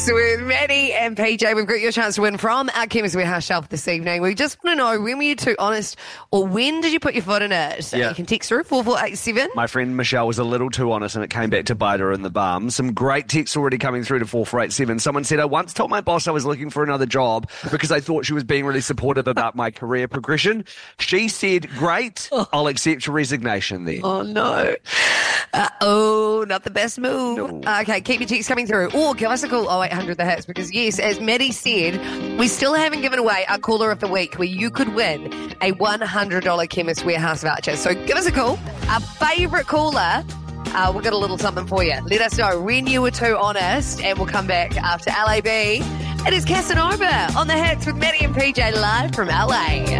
With Maddie and PJ, we've got your chance to win from our Chemist Warehouse shelf this evening. We just want to know, when were you too honest, or when did you put your foot in it? So you can text through 4487. My friend Michelle was a little too honest and it came back to bite her in the bum. Some great texts already coming through to 4487. Someone said, I once told my boss I was looking for another job because I thought she was being really supportive about my career progression. She said, great, I'll accept your resignation then. Oh, no. Not the best move. No. Okay, keep your texts coming through. Or give us a call, 0800 The Hits, because yes, as Maddie said, we still haven't given away our Caller of the Week, where you could win a $100 Chemist Warehouse voucher. So give us a call. Our favourite caller, we've got a little something for you. Let us know when you were too honest, and we'll come back after LAB. It is Casanova on The Hits with Maddie and PJ live from LA.